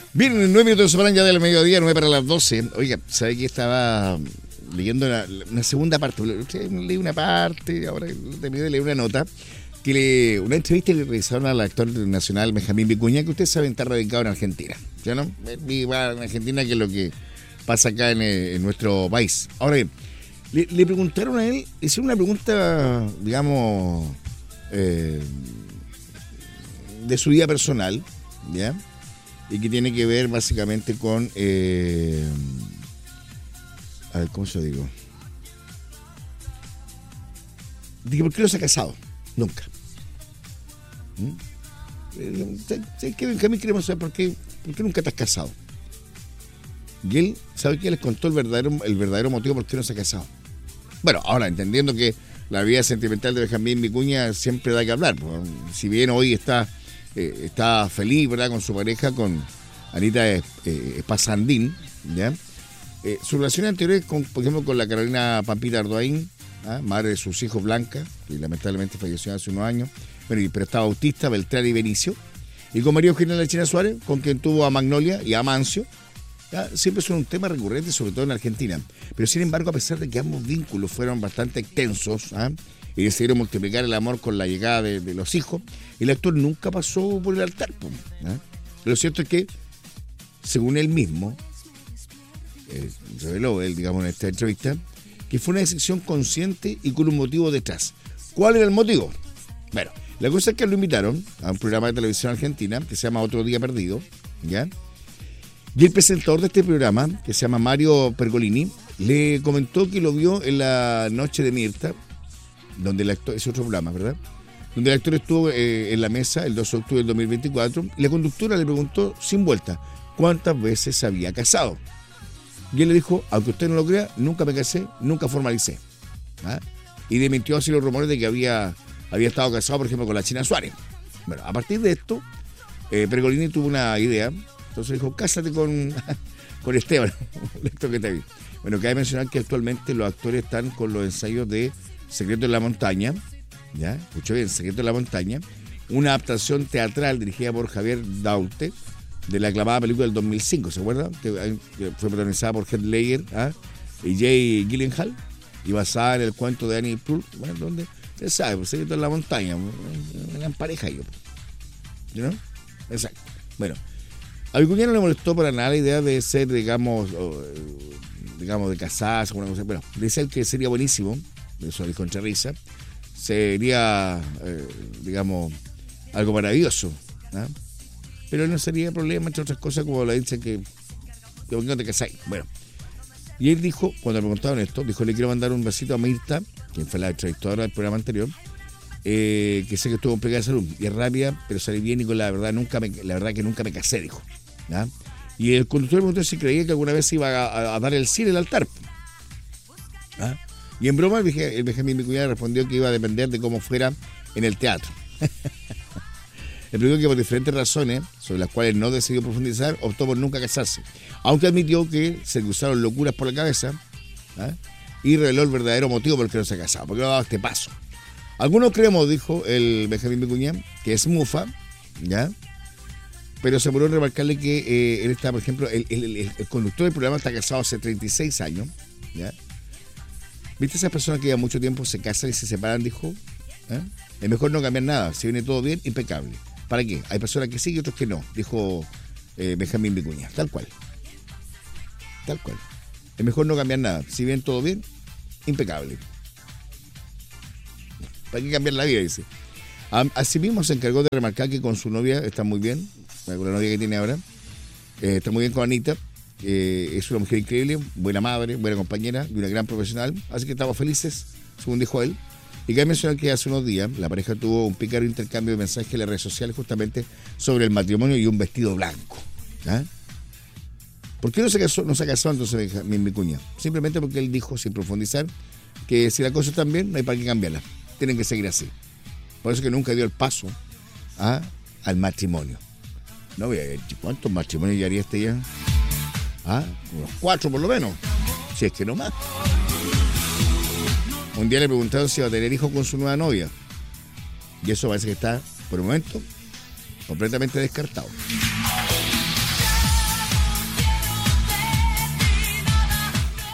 Bien, 9 minutos de semana ya del mediodía, 9 para las 12. Oiga, ¿sabe que estaba leyendo una segunda parte? Leí una parte, ahora terminé de leer una nota, una entrevista que realizaron al actor nacional Benjamín Vicuña, que usted sabe está radicado en Argentina. ¿Ya no? Viva en Argentina, que es lo que pasa acá en nuestro país. Ahora bien, le preguntaron a él, hicieron una pregunta, digamos, de su vida personal, ¿ya? Y que tiene que ver básicamente con, a ver, ¿cómo se lo digo? Dije, ¿por qué no se ha casado? Nunca. ¿Sabes qué, Benjamín? Queremos saber por qué nunca te has casado. Y él, ¿sabe qué? Les contó el verdadero motivo por qué no se ha casado. Bueno, ahora, entendiendo que la vida sentimental de Benjamín Vicuña siempre da que hablar. Pues, si bien hoy está feliz, ¿verdad?, con su pareja, con Anita Espasandín, ¿ya? Sus relaciones anteriores, por ejemplo, con la Carolina Pampita Ardoaín, madre de sus hijos Blanca, que lamentablemente falleció hace unos años, bueno, pero estaba Bautista, Beltrán y Benicio, y con María Eugenia Lechina Suárez, con quien tuvo a Magnolia y a Amancio, ¿ya? Siempre son un tema recurrente, sobre todo en Argentina. Pero sin embargo, a pesar de que ambos vínculos fueron bastante extensos, y decidieron multiplicar el amor con la llegada de los hijos, el actor nunca pasó por el altar. Lo cierto es que, según él mismo, reveló él, digamos, en esta entrevista, que fue una decisión consciente y con un motivo detrás. ¿Cuál era el motivo? Bueno, la cosa es que lo invitaron a un programa de televisión argentina que se llama Otro Día Perdido, ¿ya? Y el presentador de este programa, que se llama Mario Pergolini, le comentó que lo vio en la Noche de Mirta, donde el actor, es otro programa, ¿verdad?, donde el actor estuvo en la mesa el 2 de octubre del 2024, y la conductora le preguntó sin vuelta cuántas veces se había casado. Y él le dijo, aunque usted no lo crea, nunca me casé, nunca formalicé. Y desmintió así los rumores de que había estado casado, por ejemplo, con la China Suárez. Bueno, a partir de esto, Pergolini tuvo una idea, entonces dijo, cásate con Esteban, esto que te vi. Bueno, cabe mencionar que actualmente los actores están con los ensayos de Secreto en la Montaña, ¿ya? Escucho bien, Secreto en la Montaña, una adaptación teatral dirigida por Javier Daute de la aclamada película del 2005, ¿se acuerdan? Que fue protagonizada por Heath Ledger y Jay Gyllenhaal y basada en el cuento de Annie Proulx, bueno, donde usted sabe, pues, Secreto en la Montaña, eran pareja ellos, ¿no? Exacto. Bueno, a Vicuña no le molestó para nada la idea de ser, digamos, de casarse, alguna cosa. Bueno, dice él que sería buenísimo, eso dijo entre risa, sería, digamos, algo maravilloso, ¿no? Pero no sería problema, entre otras cosas, como la dice que no te casáis. Bueno, y él dijo, cuando le preguntaron esto, dijo, le quiero mandar un besito a Mirta, quien fue la entrevistadora del programa anterior, que sé que estuvo en precariedad de salud, y es rápida, pero salí bien, y con la verdad que nunca me casé, dijo, ¿ya? Y el conductor le preguntó si creía que alguna vez iba a dar el sí en el altar, ¿ah? Y en broma el Benjamín Vicuña respondió que iba a depender de cómo fuera en el teatro. Le preguntó que por diferentes razones, sobre las cuales no decidió profundizar, optó por nunca casarse, aunque admitió que se cruzaron locuras por la cabeza, y reveló el verdadero motivo por el que no se ha casado, porque no ha dado este paso. Algunos creemos, dijo el Benjamín Vicuña, que es mufa, ¿ya? Pero se murió en remarcarle que él está, por ejemplo, el conductor del programa está casado hace 36 años, ¿ya? ¿Viste esas personas que llevan mucho tiempo, se casan y se separan? Dijo, es mejor no cambiar nada, si viene todo bien, impecable. ¿Para qué? Hay personas que sí y otros que no, dijo Benjamín Vicuña, tal cual. Es mejor no cambiar nada, si viene todo bien, impecable. ¿Para qué cambiar la vida? Dice. Asimismo se encargó de remarcar que con su novia está muy bien, con la novia que tiene ahora, está muy bien con Anita, es una mujer increíble, buena madre, buena compañera y una gran profesional, así que estamos felices, según dijo él. Y cabe mencionar que hace unos días la pareja tuvo un pícaro intercambio de mensajes en las redes sociales justamente sobre el matrimonio y un vestido blanco. ¿Por qué no se casó entonces Benjamín Vicuña? Simplemente porque él dijo, sin profundizar, que si la cosa está bien, no hay para qué cambiarla, tienen que seguir así. Por eso que nunca dio el paso al matrimonio. No voy a ver cuántos matrimonios ya haría este ya. Unos 4 por lo menos, si es que no más. Un día le preguntaron si iba a tener hijos con su nueva novia, y eso parece que está, por el momento, completamente descartado.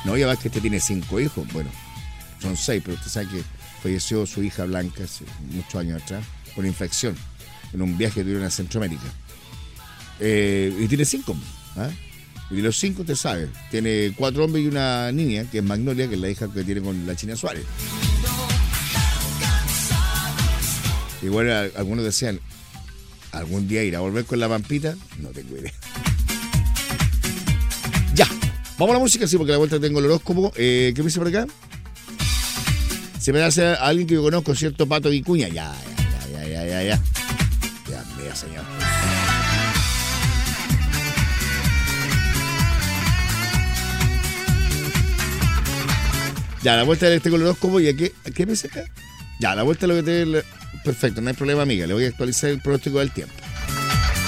No, ya va que tiene 5 hijos. Bueno, son 6, pero usted sabe que falleció su hija Blanca hace muchos años atrás por infección en un viaje que tuvieron a Centroamérica. Y tiene 5. ¿Ah? Y de los 5, usted sabe, tiene 4 hombres y una niña, que es Magnolia, que es la hija que tiene con la China Suárez. Igual algunos decían, ¿algún día irá a volver con la Pampita? No tengo idea. Ya, vamos a la música, sí, porque a la vuelta tengo el horóscopo. ¿Qué me dice por acá? Se me hace a alguien que yo conozco, cierto Pato Vicuña. Ya. Ya, mira, señor. Ya, a la vuelta le tengo el horóscopo y aquí, ¿qué me dice acá? Ya, a la vuelta lo que te... Perfecto, no hay problema, amiga. Le voy a actualizar el pronóstico del tiempo.